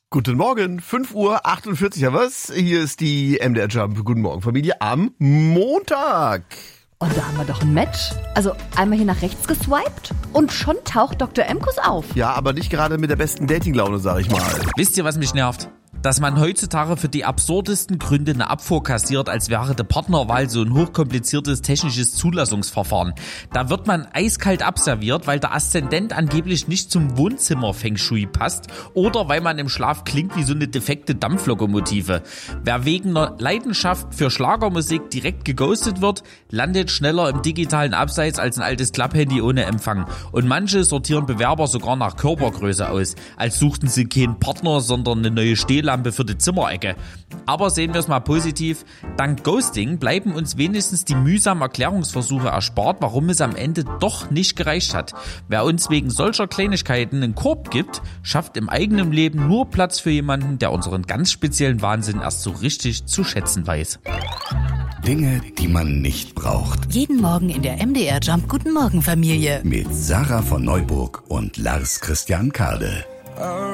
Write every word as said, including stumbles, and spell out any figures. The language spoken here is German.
Guten Morgen, fünf Uhr achtundvierzig, ja was? Hier ist die M D R Jump. Guten Morgen, Familie, am Montag. Und da haben wir doch ein Match. Also einmal hier nach rechts geswiped und schon taucht Doktor Emkus auf. Ja, aber nicht gerade mit der besten Datinglaune, sag ich mal. Wisst ihr, was mich nervt? Dass man heutzutage für die absurdesten Gründe eine Abfuhr kassiert, als wäre die Partnerwahl so ein hochkompliziertes technisches Zulassungsverfahren. Da wird man eiskalt abserviert, weil der Aszendent angeblich nicht zum Wohnzimmer-Feng Shui passt oder weil man im Schlaf klingt wie so eine defekte Dampflokomotive. Wer wegen einer Leidenschaft für Schlagermusik direkt geghostet wird, landet schneller im digitalen Abseits als ein altes Klapphandy ohne Empfang. Und manche sortieren Bewerber sogar nach Körpergröße aus, als suchten sie keinen Partner, sondern eine neue Stehlampe für die Zimmerecke. Aber sehen wir es mal positiv, dank Ghosting bleiben uns wenigstens die mühsamen Erklärungsversuche erspart, warum es am Ende doch nicht gereicht hat. Wer uns wegen solcher Kleinigkeiten einen Korb gibt, schafft im eigenen Leben nur Platz für jemanden, der unseren ganz speziellen Wahnsinn erst so richtig zu schätzen weiß. Dinge, die man nicht braucht. Jeden Morgen in der M D R Jump Guten Morgen Familie. Mit Sarah von Neuburg und Lars Christian Kade.